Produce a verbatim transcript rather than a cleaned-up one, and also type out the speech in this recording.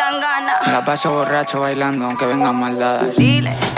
dan ganas. Me la paso borracho bailando aunque vengan maldadas. Dile.